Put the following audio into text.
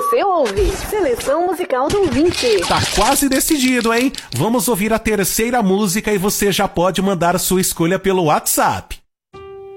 Você ouve Seleção Musical do Ouvinte. Tá quase decidido, hein? Vamos ouvir a terceira música e você já pode mandar a sua escolha pelo WhatsApp.